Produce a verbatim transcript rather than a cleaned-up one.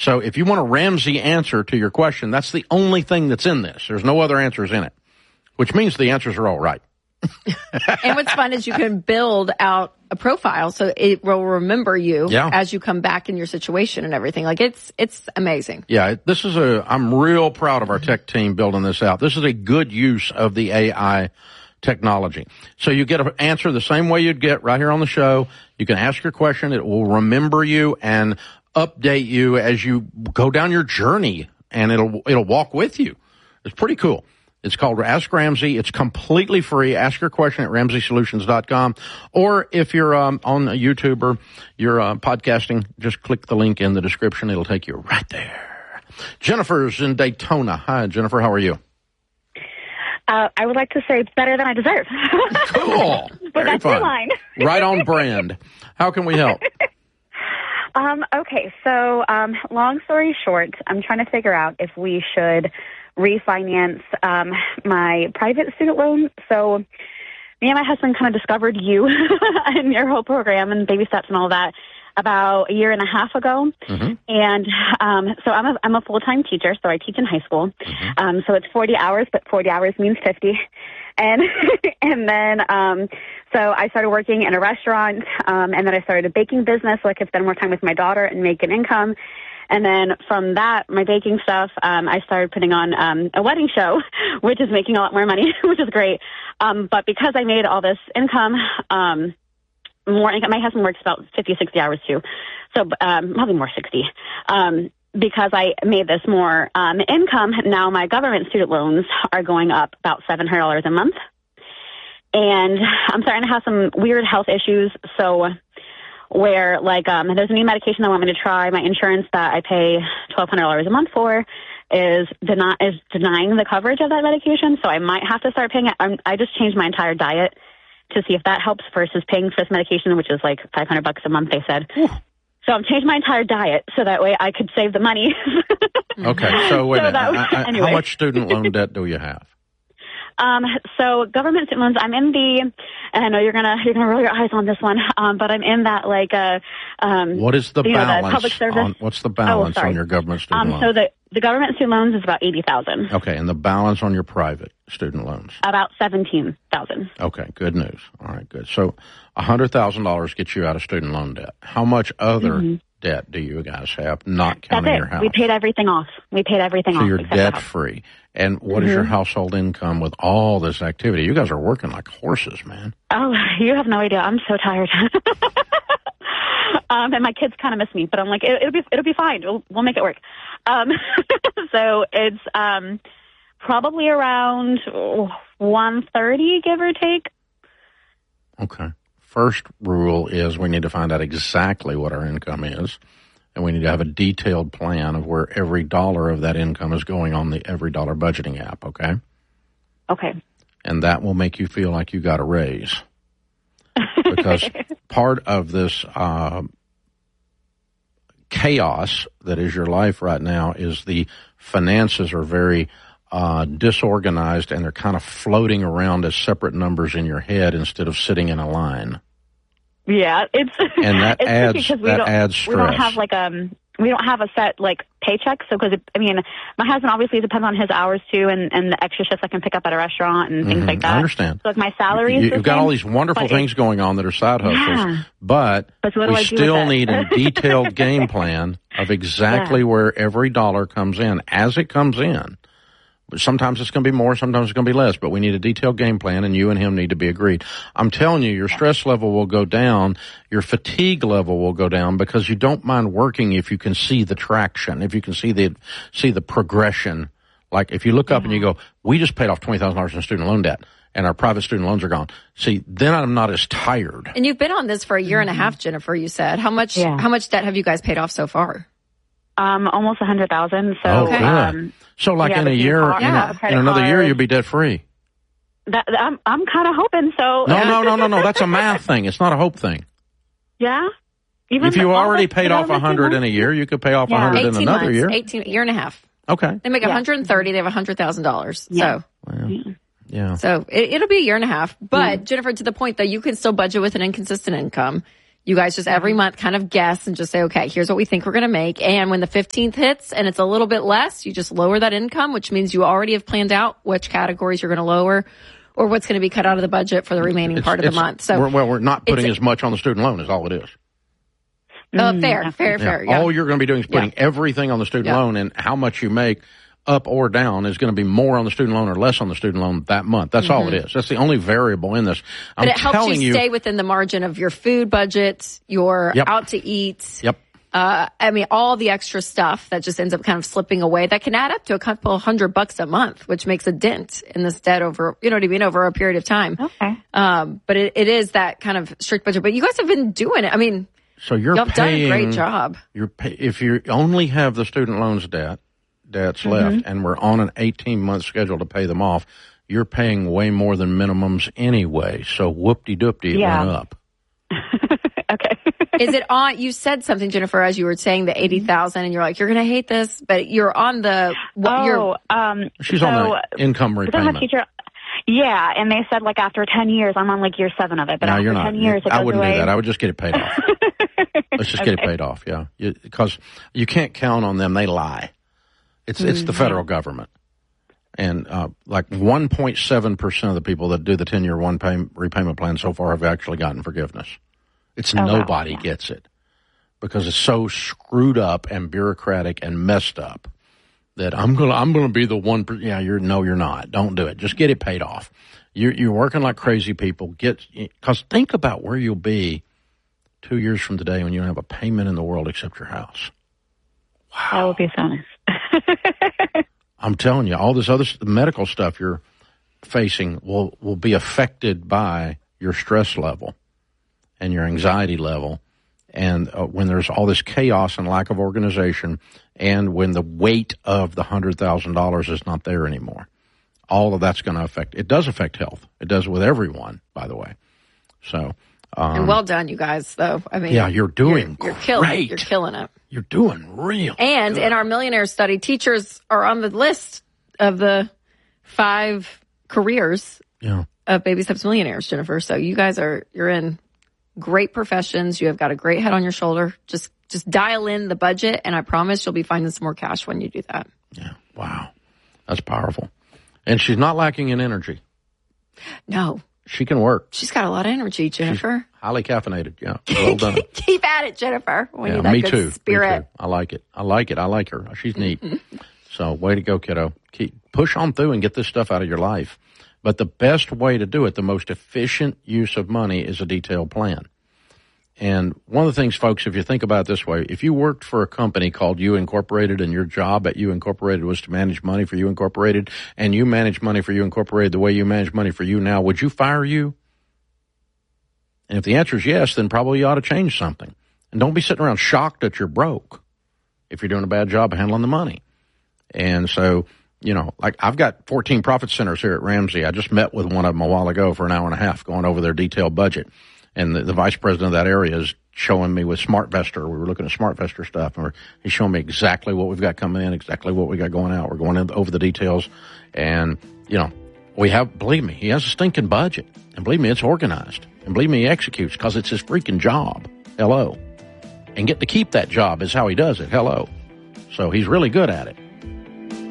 So if you want a Ramsey answer to your question, that's the only thing that's in this. There's no other answers in it, which means the answers are all right. And what's fun is you can build out a profile so it will remember you yeah. as you come back in your situation and everything. Like it's it's amazing. Yeah, this is a I'm real proud of our tech team building this out. This is a good use of the A I technology. So you get an answer the same way you'd get right here on the show. You can ask your question. It will remember you and update you as you go down your journey, and it'll it'll walk with you. It's pretty cool. It's called Ask Ramsey. It's completely free. Ask your question at ramsey solutions dot com. Or if you're um, on YouTube or you're uh, podcasting, just click the link in the description. It'll take you right there. Jennifer's in Daytona. Hi, Jennifer. How are you? Uh, I would like to say better than I deserve. Cool. But Very that's fun. your line. Right on brand. How can we help? Um, okay, so um, long story short, I'm trying to figure out if we should refinance um, my private student loan. So me and my husband kind of discovered you and your whole program and baby steps and all that about a year and a half ago. Mm-hmm. And um, so I'm a, I'm a full-time teacher, so I teach in high school. Mm-hmm. Um, so it's forty hours, but forty hours means fifty. And and then um, so I started working in a restaurant, um, and then I started a baking business so I could spend more time with my daughter and make an income. And then from that, my baking stuff, um, I started putting on um, a wedding show, which is making a lot more money, which is great. Um, but because I made all this income, um, more income, my husband works about fifty, sixty hours too. So um, probably more sixty. Um, because I made this more um, income, now my government student loans are going up about seven hundred dollars a month. And I'm starting to have some weird health issues. So where, like, um, there's a new medication they want me to try. My insurance that I pay twelve hundred dollars a month for is, deni- is denying the coverage of that medication. So I might have to start paying it. I'm, I just changed my entire diet to see if that helps versus paying for this medication, which is like five hundred bucks a month, they said. Ooh. So I'm changing my entire diet so that way I could save the money. Okay, so wait so a minute. That, I, I, anyway. How much student loan debt do you have? Um, so government student loans, I'm in the, and I know you're gonna you're gonna roll your eyes on this one, um, but I'm in that like uh, um. What is the you balance? Know, the public service. On, what's the balance oh, on your government student um, loan? So the the government student loans is about eighty thousand. Okay, and the balance on your private student loans? About seventeen thousand. Okay, good news. All right, good. So a hundred thousand dollars gets you out of student loan debt. How much other mm-hmm. debt do you guys have? Not counting That's it. your house. We paid everything off. We paid everything so off. So you're debt free. And what mm-hmm. is your household income with all this activity? You guys are working like horses, man. Oh, you have no idea. I'm so tired. um, and my kids kind of miss me, but I'm like, it, it'll be it'll be fine. We'll, we'll make it work. Um, so it's um, probably around one thirty, give or take. Okay. First rule is we need to find out exactly what our income is. And we need to have a detailed plan of where every dollar of that income is going on the Every Dollar Budgeting app, okay? Okay. And that will make you feel like you got a raise. Because part of this uh, chaos that is your life right now is the finances are very uh, disorganized, and they're kind of floating around as separate numbers in your head instead of sitting in a line. Yeah, it's and that it's adds we that don't, adds stress. We don't have like um we don't have a set like paycheck. So because I mean, my husband obviously depends on his hours too, and, and the extra shifts I can pick up at a restaurant and things mm-hmm. like that. I understand. So like my salary, you, is you've the got same, all these wonderful things going on that are side hustles, yeah. but, but so we still need a detailed game plan of exactly yeah. where every dollar comes in as it comes in. Sometimes it's going to be more, sometimes it's going to be less, but we need a detailed game plan, and you and him need to be agreed. I'm telling you, your stress level will go down, your fatigue level will go down, because you don't mind working if you can see the traction, if you can see the see the progression. Like if you look up mm-hmm. and you go, we just paid off twenty thousand dollars in student loan debt, and our private student loans are gone. See, then I'm not as tired. And you've been on this for a year mm-hmm. and a half, Jennifer, you said. How much yeah. how much debt have you guys paid off so far? Um, almost a hundred thousand. So, oh, good. um, so like yeah, in a year, car, in, yeah, a, in another card. year, you'll be debt free. That, I'm, I'm kind of hoping so. No, no, no, no, no. That's a math thing. It's not a hope thing. Yeah. Even if you already paid off a hundred in a year, you could pay off a yeah. hundred in another months, year. Eighteen, year and a half. Okay. They make yeah. one hundred thirty. They have a hundred thousand dollars. Yeah. So. Well, yeah. yeah. So it, it'll be a year and a half. But yeah. Jennifer, to the point though, you can still budget with an inconsistent income. You guys just every month kind of guess and just say, okay, here's what we think we're going to make. And when the fifteenth hits and it's a little bit less, you just lower that income, which means you already have planned out which categories you're going to lower or what's going to be cut out of the budget for the remaining it's, part of the month. So, we're, well, we're not putting as much on the student loan is all it is. Uh, fair, fair, yeah. fair. Yeah. All you're going to be doing is putting yeah. everything on the student yeah. loan, and how much you make up or down is going to be more on the student loan or less on the student loan that month. That's mm-hmm. all it is. That's the only variable in this. I'm but it helps telling you, you stay within the margin of your food budget, your yep. out to eat. Yep. Uh, I mean, all the extra stuff that just ends up kind of slipping away that can add up to a couple hundred bucks a month, which makes a dent in this debt over, you know what I mean, over a period of time. Okay. Um, but it, it is that kind of strict budget. But you guys have been doing it. I mean, so you're y'all paying, done a great job. You're pay, if you only have the student loans debt, debts mm-hmm. left, and we're on an eighteen-month schedule to pay them off, you're paying way more than minimums anyway. So whoop-de-doop-de, it yeah. went up. Okay. Is it on, you said something, Jennifer, as you were saying the eighty thousand, and you're like, you're going to hate this, but you're on the, what, oh, you're, um, she's so, on the income repayment. I'm a teacher. Yeah, and they said like after ten years, I'm on like year seven of it, but no, after you're not. ten years, it I goes wouldn't away. do that. I would just get it paid off. Let's just okay. get it paid off, yeah. Because you, you can't count on them. They lie. It's mm-hmm. it's the federal government. And uh, like one point seven percent of the people that do the ten-year one pay, repayment plan so far have actually gotten forgiveness. It's oh, nobody wow. yeah. gets it because it's so screwed up and bureaucratic and messed up that I'm gonna I'm gonna be the one. Per, yeah, you're no, you're not. Don't do it. Just get it paid off. You're you're working like crazy people. Get because think about where you'll be two years from today when you don't have a payment in the world except your house. Wow, that would be so nice. I'm telling you, all this other medical stuff you're facing will will be affected by your stress level and your anxiety level. And uh, when there's all this chaos and lack of organization, and when the weight of the one hundred thousand dollars is not there anymore, all of that's going to affect. It does affect health. It does with everyone, by the way. So, um, and well done, you guys, though. I mean, yeah, you're doing you're, you're great. Killing it. You're killing it. You're doing real And good. In our millionaire study, teachers are on the list of the five careers yeah. of Baby Steps Millionaires, Jennifer. So you guys are, you're in great professions. You have got a great head on your shoulder. Just, just dial in the budget, and I promise you'll be finding some more cash when you do that. Yeah. Wow. That's powerful. And she's not lacking in energy. No. She can work. She's got a lot of energy, Jennifer. She's highly caffeinated. Yeah. Well done. Keep at it, Jennifer. We yeah, need that me good too. spirit. Me too. I like it. I like it. I like her. She's neat. So way to go, kiddo. Keep push on through and get this stuff out of your life. But the best way to do it, the most efficient use of money, is a detailed plan. And one of the things, folks, if you think about it this way, if you worked for a company called You Incorporated and your job at You Incorporated was to manage money for You Incorporated, and you manage money for You Incorporated the way you manage money for you now, would you fire you? And if the answer is yes, then probably you ought to change something. And don't be sitting around shocked that you're broke if you're doing a bad job of handling the money. And so, you know, like I've got fourteen profit centers here at Ramsey. I just met with one of them a while ago for an hour and a half going over their detailed budget. And the, the vice president of that area is showing me with SmartVestor. We were looking at SmartVestor stuff, and we're, he's showing me exactly what we've got coming in, exactly what we got going out. We're going in, over the details. And, you know, we have, believe me, he has a stinking budget. And believe me, it's organized. And believe me, he executes because it's his freaking job. Hello. And get to keep that job is how he does it. Hello. So he's really good at it.